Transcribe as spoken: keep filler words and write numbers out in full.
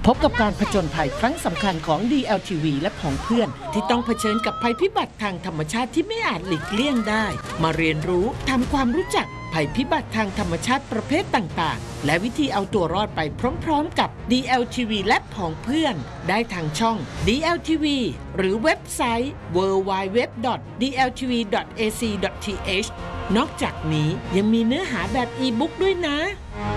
พบกับการผจญภัยครั้งสำคัญของ ดี แอล ที วี และของเพื่อนที่ต้องเผชิญกับภัยพิบัติทางธรรมชาติที่ไม่อาจหลีกเลี่ยงได้มาเรียนรู้ทำความรู้จักภัยพิบัติทางธรรมชาติประเภทต่างๆและวิธีเอาตัวรอดไปพร้อมๆกับ ดี แอล ที วี และของเพื่อนได้ทางช่อง ดี แอล ที วี หรือเว็บไซต์ ดับเบิลยู ดับเบิลยู ดับเบิลยู ดอท ดี แอล ที วี ดอท เอ ซี ดอท ที เอช นอกจากนี้ยังมีเนื้อหาแบบอีบุ๊กด้วยนะ